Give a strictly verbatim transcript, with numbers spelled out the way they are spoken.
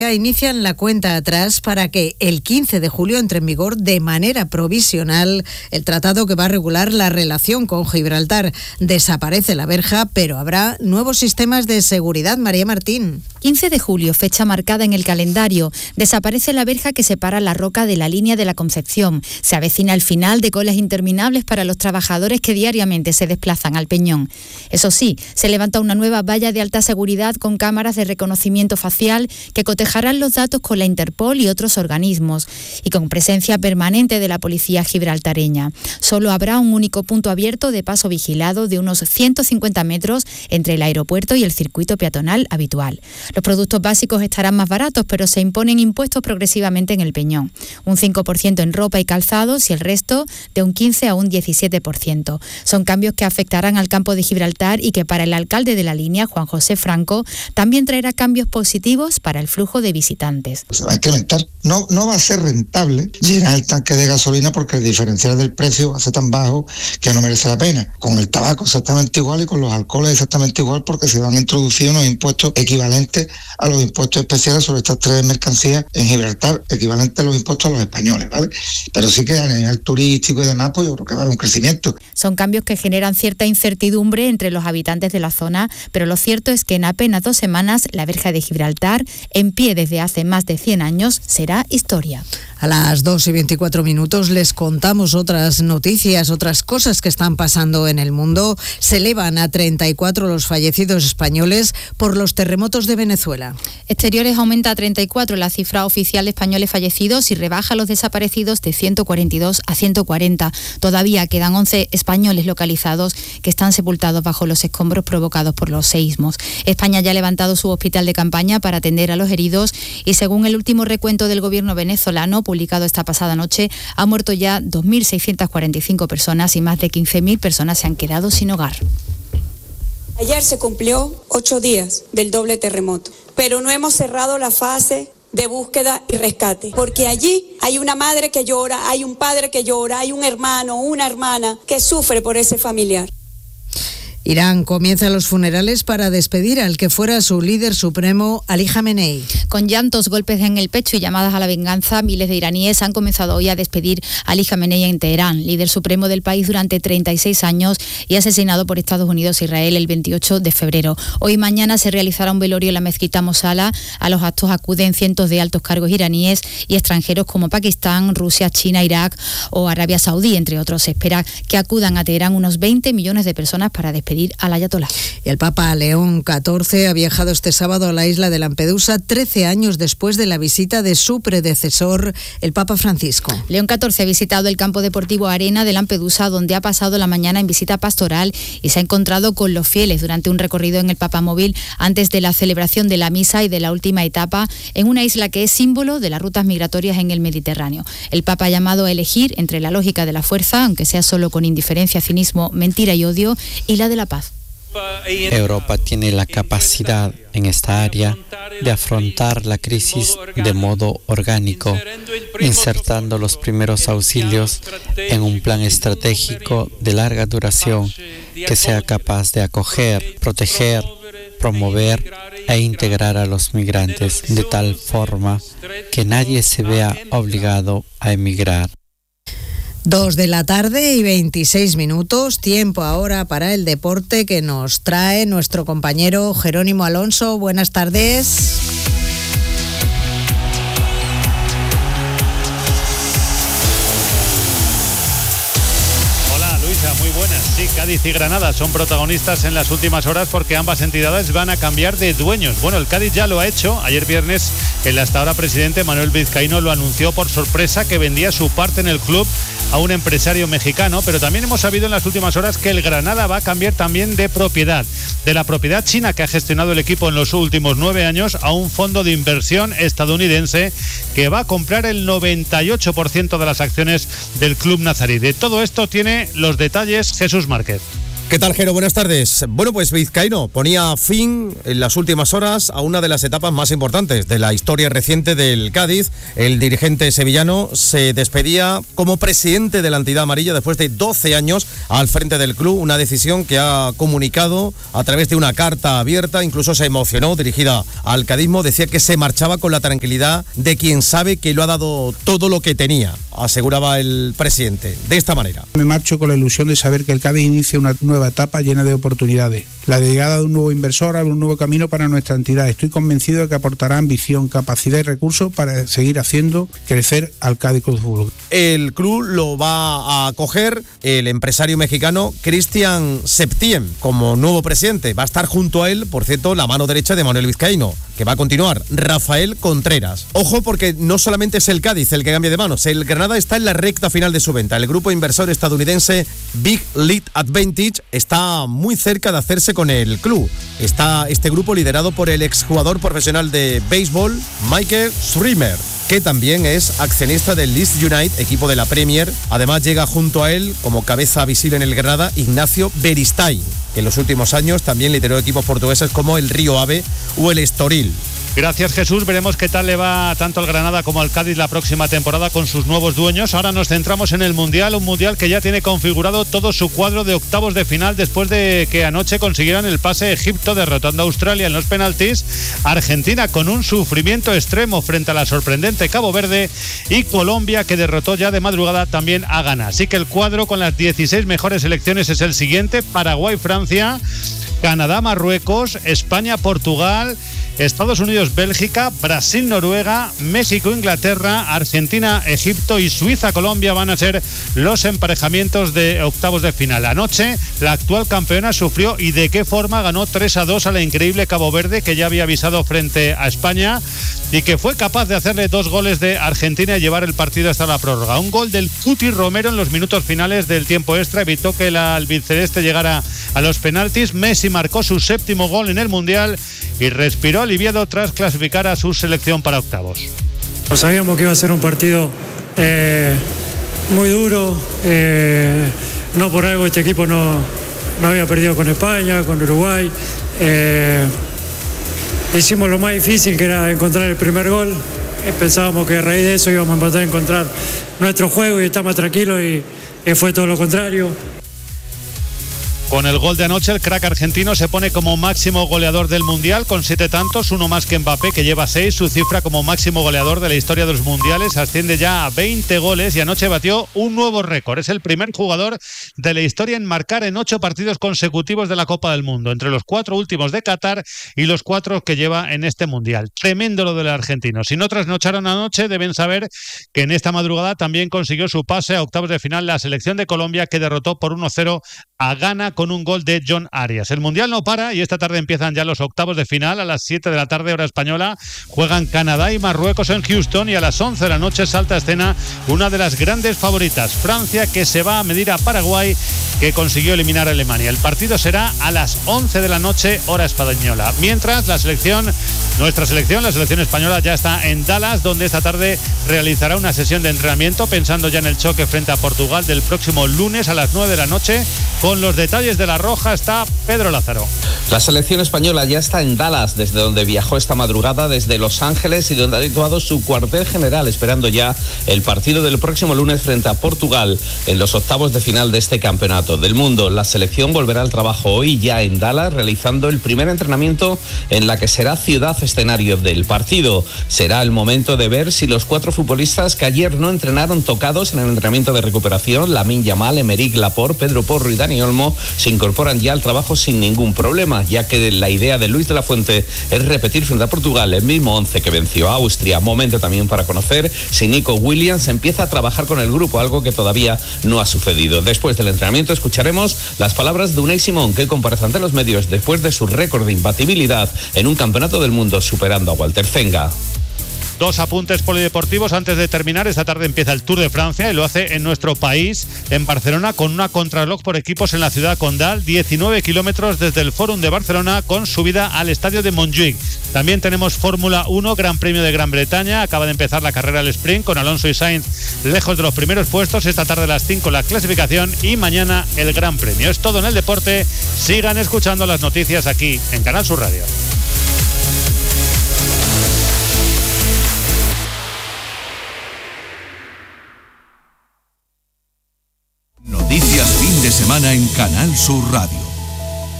inician la cuenta atrás para que el quince de julio entre en vigor de manera provisional el tratado que va a regular la relación con Gibraltar. Desaparece la verja, pero habrá nuevos sistemas de seguridad. María Martín. quince de julio, fecha marcada en el calendario. Desaparece la verja que separa la roca de la línea de la Concepción. Se avecina el final de colas interminables para los trabajadores que diariamente se desplazan al Peñón. Eso sí, se levanta una nueva valla de alta seguridad con cámaras de reconocimiento facial que cotejan harán los datos con la Interpol y otros organismos y con presencia permanente de la policía gibraltareña. Solo habrá un único punto abierto de paso vigilado de unos ciento cincuenta metros entre el aeropuerto y el circuito peatonal habitual. Los productos básicos estarán más baratos, pero se imponen impuestos progresivamente en el Peñón. Un cinco por ciento en ropa y calzados y el resto de un quince a un diecisiete por ciento. Son cambios que afectarán al campo de Gibraltar y que para el alcalde de la línea, Juan José Franco, también traerá cambios positivos para el flujo de visitantes. Se va a incrementar. No, no va a ser rentable llenar el tanque de gasolina porque el diferencial del precio va a ser tan bajo que no merece la pena. Con el tabaco exactamente igual y con los alcoholes exactamente igual porque se van a introducir unos impuestos equivalentes a los impuestos especiales sobre estas tres mercancías en Gibraltar, equivalentes a los impuestos a los españoles, ¿vale? Pero sí que a nivel turístico y demás, pues yo creo que va a haber un crecimiento. Son cambios que generan cierta incertidumbre entre los habitantes de la zona, pero lo cierto es que en apenas dos semanas la verja de Gibraltar, en pie desde hace más de cien años, será historia. A las dos y veinticuatro minutos les contamos otras noticias, otras cosas que están pasando en el mundo. Se elevan a treinta y cuatro los fallecidos españoles por los terremotos de Venezuela. Exteriores aumenta a treinta y cuatro la cifra oficial de españoles fallecidos y rebaja los desaparecidos de ciento cuarenta y dos a ciento cuarenta. Todavía quedan once españoles localizados que están sepultados bajo los escombros provocados por los seísmos. España ya ha levantado su hospital de campaña para atender a los heridos y según el último recuento del gobierno venezolano publicado esta pasada noche, han muerto ya dos mil seiscientas cuarenta y cinco personas y más de quince mil personas se han quedado sin hogar. Ayer se cumplió ocho días del doble terremoto, pero no hemos cerrado la fase de búsqueda y rescate, porque allí hay una madre que llora, hay un padre que llora, hay un hermano, una hermana que sufre por ese familiar. Irán comienza los funerales para despedir al que fuera su líder supremo, Ali Jamenei. Con llantos, golpes en el pecho y llamadas a la venganza, miles de iraníes han comenzado hoy a despedir a Ali Jamenei en Teherán, líder supremo del país durante treinta y seis años y asesinado por Estados Unidos e Israel el veintiocho de febrero. Hoy y mañana se realizará un velorio en la mezquita Mosala. A los actos acuden cientos de altos cargos iraníes y extranjeros como Pakistán, Rusia, China, Irak o Arabia Saudí, entre otros. Se espera que acudan a Teherán unos veinte millones de personas para despedir al ayatolá. Y el Papa León catorce ha viajado este sábado a la isla de Lampedusa, trece años después de la visita de su predecesor, el Papa Francisco. León catorce ha visitado el campo deportivo Arena de Lampedusa, donde ha pasado la mañana en visita pastoral y se ha encontrado con los fieles durante un recorrido en el Papamóvil antes de la celebración de la misa y de la última etapa en una isla que es símbolo de las rutas migratorias en el Mediterráneo. El Papa ha llamado a elegir entre la lógica de la fuerza, aunque sea solo con indiferencia, cinismo, mentira y odio, y la de la paz. Europa tiene la capacidad en esta área de afrontar la crisis de modo orgánico, insertando los primeros auxilios en un plan estratégico de larga duración que sea capaz de acoger, proteger, promover e integrar a los migrantes de tal forma que nadie se vea obligado a emigrar. Dos de la tarde y veintiséis minutos, tiempo ahora para el deporte que nos trae nuestro compañero Jerónimo Alonso. Buenas tardes. Hola Luisa, muy buenas. Sí, Cádiz y Granada son protagonistas en las últimas horas porque ambas entidades van a cambiar de dueños. Bueno, el Cádiz ya lo ha hecho. Ayer viernes el hasta ahora presidente Manuel Vizcaíno lo anunció por sorpresa que vendía su parte en el club a un empresario mexicano, pero también hemos sabido en las últimas horas que el Granada va a cambiar también de propiedad, de la propiedad china que ha gestionado el equipo en los últimos nueve años a un fondo de inversión estadounidense que va a comprar el noventa y ocho por ciento de las acciones del club nazarí. De todo esto tiene los detalles Jesús Márquez. ¿Qué tal, Jero? Buenas tardes. Bueno, pues Vizcaíno ponía fin en las últimas horas a una de las etapas más importantes de la historia reciente del Cádiz. El dirigente sevillano se despedía como presidente de la entidad amarilla después de doce años al frente del club, una decisión que ha comunicado a través de una carta abierta, incluso se emocionó, dirigida al cadismo, decía que se marchaba con la tranquilidad de quien sabe que lo ha dado todo lo que tenía, aseguraba el presidente, de esta manera. Me marcho con la ilusión de saber que el Cádiz inicia una nueva etapa llena de oportunidades. La llegada de un nuevo inversor abre un nuevo camino para nuestra entidad. Estoy convencido de que aportará ambición, capacidad y recursos para seguir haciendo crecer al Cádiz Club de Fútbol. El club lo va a acoger el empresario mexicano Cristian Septien como nuevo presidente. Va a estar junto a él, por cierto, la mano derecha de Manuel Vizcaíno, que va a continuar, Rafael Contreras. Ojo, porque no solamente es el Cádiz el que cambia de manos, el Granada está en la recta final de su venta. El grupo inversor estadounidense Big Lead Advantage está muy cerca de hacerse con el club. Está este grupo liderado por el exjugador profesional de béisbol Michael Schremer, que también es accionista del Leeds United, equipo de la Premier. Además llega junto a él, como cabeza visible en el Granada, Ignacio Beristain, que en los últimos años también lideró equipos portugueses como el Río Ave o el Estoril. Gracias, Jesús. Veremos qué tal le va tanto al Granada como al Cádiz la próxima temporada con sus nuevos dueños. Ahora nos centramos en el Mundial, un Mundial que ya tiene configurado todo su cuadro de octavos de final después de que anoche consiguieran el pase Egipto derrotando a Australia en los penaltis, Argentina con un sufrimiento extremo frente a la sorprendente Cabo Verde y Colombia, que derrotó ya de madrugada también a Ghana. Así que el cuadro con las dieciséis mejores selecciones es el siguiente: Paraguay, Francia, Canadá, Marruecos, España, Portugal, Estados Unidos, Bélgica, Brasil, Noruega, México, Inglaterra, Argentina, Egipto y Suiza, Colombia van a ser los emparejamientos de octavos de final. Anoche la actual campeona sufrió, y de qué forma, ganó tres a dos a la increíble Cabo Verde, que ya había avisado frente a España y que fue capaz de hacerle dos goles de Argentina y llevar el partido hasta la prórroga. Un gol del Cuti Romero en los minutos finales del tiempo extra evitó que el albiceleste llegara a los penaltis. Messi marcó su séptimo gol en el Mundial y respiró aliviado tras clasificar a su selección para octavos. Pues sabíamos que iba a ser un partido eh, muy duro, eh, no por algo este equipo no, no había perdido con España, con Uruguay. Eh, hicimos lo más difícil, que era encontrar el primer gol. Eh, pensábamos que a raíz de eso íbamos a empezar a encontrar nuestro juego y estar más tranquilos, y eh, fue todo lo contrario. Con el gol de anoche, el crack argentino se pone como máximo goleador del Mundial con siete tantos, uno más que Mbappé, que lleva seis. Su cifra como máximo goleador de la historia de los Mundiales asciende ya a veinte goles y anoche batió un nuevo récord. Es el primer jugador de la historia en marcar en ocho partidos consecutivos de la Copa del Mundo, entre los cuatro últimos de Qatar y los cuatro que lleva en este Mundial. Tremendo lo del argentino. Si no trasnocharon anoche, deben saber que en esta madrugada también consiguió su pase a octavos de final la selección de Colombia, que derrotó por uno cero a Ghana con un gol de John Arias. El Mundial no para y esta tarde empiezan ya los octavos de final. A las siete de la tarde, hora española, juegan Canadá y Marruecos en Houston, y a las once de la noche salta a escena una de las grandes favoritas, Francia, que se va a medir a Paraguay, que consiguió eliminar a Alemania. El partido será a las once de la noche, hora española. Mientras, la selección, nuestra selección, la selección española, ya está en Dallas, donde esta tarde realizará una sesión de entrenamiento pensando ya en el choque frente a Portugal del próximo lunes a las nueve de la noche. Con los detalles de la roja está Pedro Lázaro. La selección española ya está en Dallas, desde donde viajó esta madrugada desde Los Ángeles y donde ha situado su cuartel general, esperando ya el partido del próximo lunes frente a Portugal en los octavos de final de este campeonato del mundo. La selección volverá al trabajo hoy ya en Dallas, realizando el primer entrenamiento en la que será ciudad escenario del partido. Será el momento de ver si los cuatro futbolistas que ayer no entrenaron tocados en el entrenamiento de recuperación, Lamine Yamal, Emerick Laporte, Pedro Porro y Dani Olmo, se incorporan ya al trabajo sin ningún problema, ya que la idea de Luis de la Fuente es repetir frente a Portugal el mismo once que venció a Austria. Momento también para conocer si Nico Williams empieza a trabajar con el grupo, algo que todavía no ha sucedido. Después del entrenamiento escucharemos las palabras de Unai Simón, que comparece ante los medios después de su récord de imbatibilidad en un campeonato del mundo, superando a Walter Zenga. Dos apuntes polideportivos antes de terminar. Esta tarde empieza el Tour de Francia y lo hace en nuestro país, en Barcelona, con una contrarreloj por equipos en la ciudad condal, diecinueve kilómetros desde el Fórum de Barcelona con subida al estadio de Montjuic. También tenemos Fórmula uno, Gran Premio de Gran Bretaña. Acaba de empezar la carrera al sprint con Alonso y Sainz lejos de los primeros puestos. Esta tarde a las cinco la clasificación y mañana el Gran Premio. Es todo en el deporte. Sigan escuchando las noticias aquí en Canal Sur Radio. Noticias fin de semana en Canal Sur Radio.